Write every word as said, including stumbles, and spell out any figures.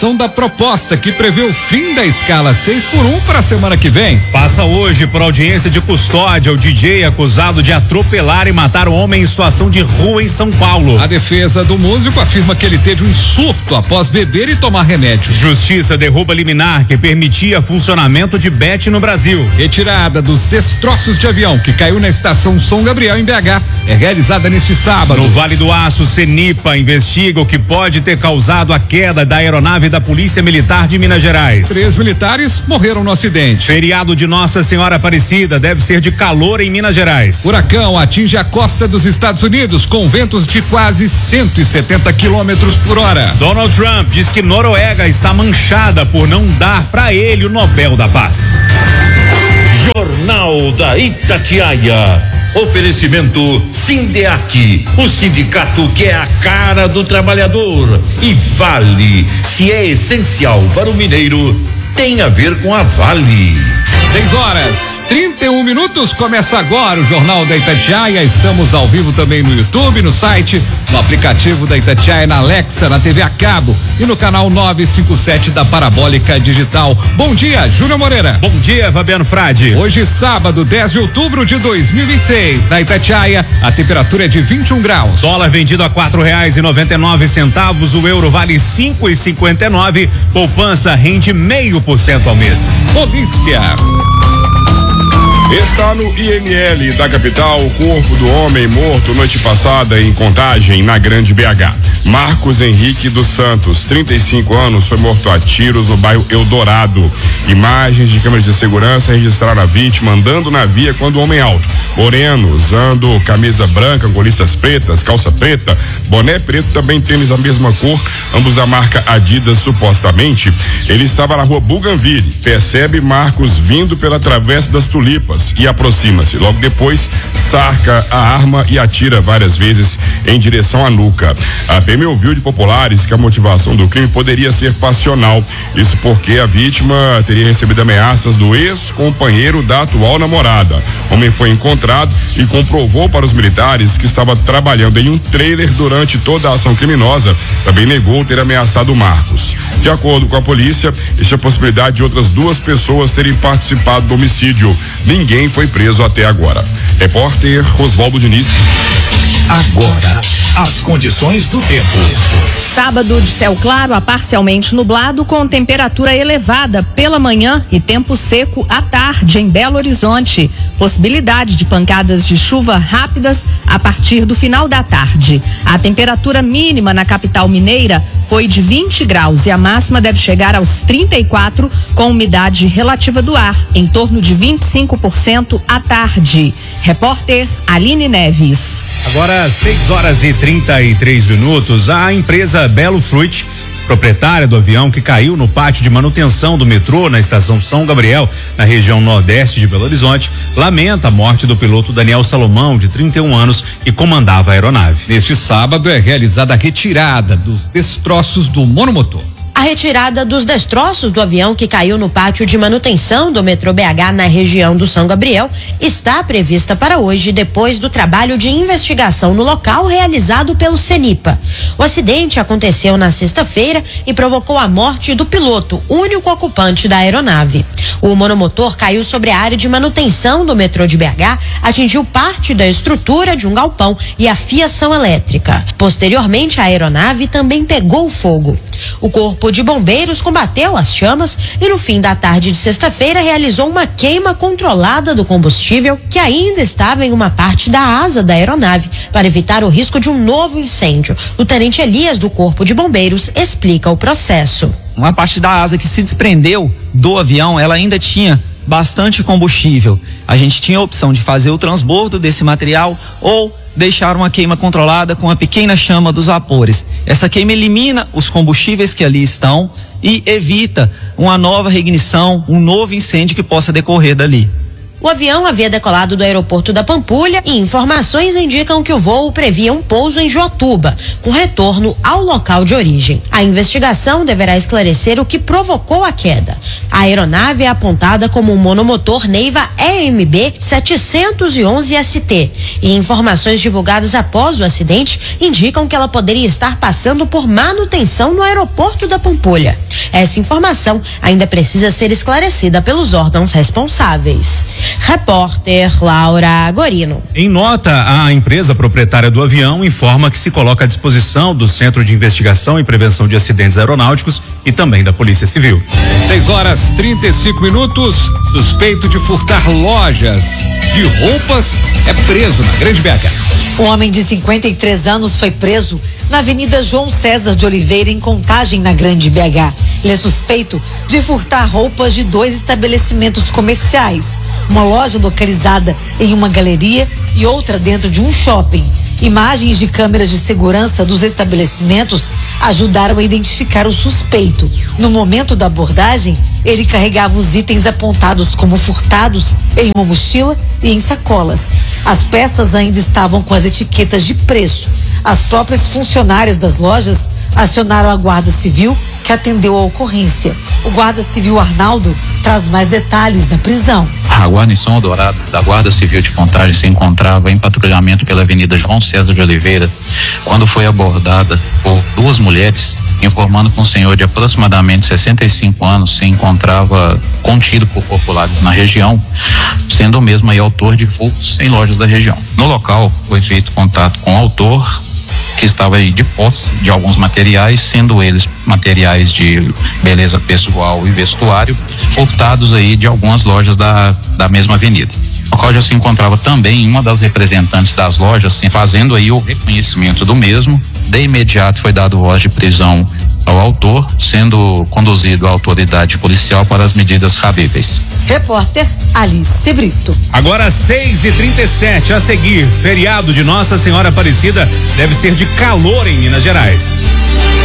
votação da proposta que prevê o fim da escala seis por um para a semana que vem. Passa hoje por audiência de custódia o D J acusado de atropelar e matar um homem em situação de rua em São Paulo. A defesa do músico afirma que ele teve um surto após beber e tomar remédio. Justiça derruba liminar que permitia funcionamento de bet no Brasil. Retirada dos destroços de avião que caiu na estação São Gabriel em B H é realizada neste sábado. No Vale do Aço, CENIPA investiga o que pode ter causado a queda da aeronave da Polícia Militar de Minas Gerais. Três militares morreram no acidente. Feriado de Nossa Senhora Aparecida deve ser de calor em Minas Gerais. Furacão atinge a costa dos Estados Unidos com ventos de quase cento e setenta quilômetros por hora. Donald Trump diz que Noruega está manchada por não dar para ele o Nobel da Paz. Jornal da Itatiaia. Oferecimento Sindeac, o sindicato que é a cara do trabalhador. E Vale, se é essencial para o mineiro, tem a ver com a Vale. seis horas, trinta e um minutos, começa agora o Jornal da Itatiaia. Estamos ao vivo também no YouTube, no site, no aplicativo da Itatiaia, na Alexa, na T V a cabo e no canal novecentos e cinquenta e sete da Parabólica Digital. Bom dia, Júnior Moreira. Bom dia, Fabiano Frade. Hoje, sábado, dez de outubro de dois mil e vinte e seis, na Itatiaia, a temperatura é de vinte e um graus. Dólar vendido a quatro reais e noventa e nove centavos, o euro vale cinco e cinquenta e nove, poupança rende meio por cento ao mês. Polícia. Está no I M L da capital o corpo do homem morto noite passada em Contagem, na Grande B H. Marcos Henrique dos Santos, trinta e cinco anos, foi morto a tiros no bairro Eldorado. Imagens de câmeras de segurança registraram a vítima andando na via quando o homem alto, moreno, usando camisa branca com listas pretas, calça preta, boné preto, também tênis da mesma cor, ambos da marca Adidas supostamente. Ele estava na rua Bougainville. Percebe Marcos vindo pela Travessa das Tulipas e aproxima-se. Logo depois, saca a arma e atira várias vezes em direção à nuca. A P M ouviu de populares que a motivação do crime poderia ser passional. Isso porque a vítima teria recebido ameaças do ex-companheiro da atual namorada. O homem foi encontrado e comprovou para os militares que estava trabalhando em um trailer durante toda a ação criminosa. Também negou ter ameaçado Marcos. De acordo com a polícia, existe a possibilidade de outras duas pessoas terem participado do homicídio. Ninguém foi preso até agora. Repórter Oswaldo Diniz. Agora, as condições do tempo. Sábado de céu claro a parcialmente nublado com temperatura elevada pela manhã e tempo seco à tarde em Belo Horizonte. Possibilidade de pancadas de chuva rápidas a partir do final da tarde. A temperatura mínima na capital mineira foi de vinte graus e a máxima deve chegar aos trinta e quatro com umidade relativa do ar em torno de vinte e cinco por cento à tarde. Repórter Aline Neves. Agora, seis horas e trinta e três minutos, a empresa Belo Fruit, proprietária do avião que caiu no pátio de manutenção do metrô na estação São Gabriel, na região nordeste de Belo Horizonte, lamenta a morte do piloto Daniel Salomão, de trinta e um anos, que comandava a aeronave. Neste sábado é realizada a retirada dos destroços do monomotor. A retirada dos destroços do avião que caiu no pátio de manutenção do metrô B H na região do São Gabriel está prevista para hoje, depois do trabalho de investigação no local realizado pelo CENIPA. O acidente aconteceu na sexta-feira e provocou a morte do piloto, único ocupante da aeronave. O monomotor caiu sobre a área de manutenção do metrô de B H, atingiu parte da estrutura de um galpão e a fiação elétrica. Posteriormente, a aeronave também pegou fogo. O Corpo de Bombeiros combateu as chamas e no fim da tarde de sexta-feira realizou uma queima controlada do combustível que ainda estava em uma parte da asa da aeronave para evitar o risco de um novo incêndio. O tenente Elias do Corpo de Bombeiros explica o processo. Uma parte da asa que se desprendeu do avião, ela ainda tinha bastante combustível. A gente tinha a opção de fazer o transbordo desse material ou deixar uma queima controlada com a pequena chama dos vapores. Essa queima elimina os combustíveis que ali estão e evita uma nova reignição, um novo incêndio que possa decorrer dali. O avião havia decolado do aeroporto da Pampulha e informações indicam que o voo previa um pouso em Joatuba, com retorno ao local de origem. A investigação deverá esclarecer o que provocou a queda. A aeronave é apontada como um monomotor Neiva E M B setecentos e onze S T e informações divulgadas após o acidente indicam que ela poderia estar passando por manutenção no aeroporto da Pampulha. Essa informação ainda precisa ser esclarecida pelos órgãos responsáveis. Repórter Laura Gorino. Em nota, a empresa proprietária do avião informa que se coloca à disposição do Centro de Investigação e Prevenção de Acidentes Aeronáuticos e também da Polícia Civil. seis horas trinta e cinco minutos. Suspeito de furtar lojas de roupas é preso na Grande B H. Um homem de cinquenta e três anos foi preso na Avenida João César de Oliveira, em Contagem, na Grande B H. Ele é suspeito de furtar roupas de dois estabelecimentos comerciais, uma loja localizada em uma galeria e outra dentro de um shopping. Imagens de câmeras de segurança dos estabelecimentos ajudaram a identificar o suspeito. No momento da abordagem, ele carregava os itens apontados como furtados em uma mochila e em sacolas. As peças ainda estavam com as etiquetas de preço. As próprias funcionárias das lojas acionaram a Guarda Civil, que atendeu a ocorrência. O Guarda Civil Arnaldo traz mais detalhes da prisão. A guarnição Dourado da Guarda Civil de Contagem se encontrava em patrulhamento pela Avenida João César de Oliveira quando foi abordada por duas mulheres, informando que um senhor de aproximadamente sessenta e cinco anos se encontrava contido por populares na região, sendo o mesmo aí autor de furtos em lojas da região. No local foi feito contato com o autor, que estava aí de posse de alguns materiais, sendo eles materiais de beleza pessoal e vestuário, furtados aí de algumas lojas da, da mesma avenida. No qual já se encontrava também uma das representantes das lojas, assim, fazendo aí o reconhecimento do mesmo. De imediato foi dado voz de prisão ao autor, sendo conduzido à autoridade policial para as medidas cabíveis. Repórter Alice Brito. Agora seis e trinta e sete, a seguir, feriado de Nossa Senhora Aparecida deve ser de calor em Minas Gerais.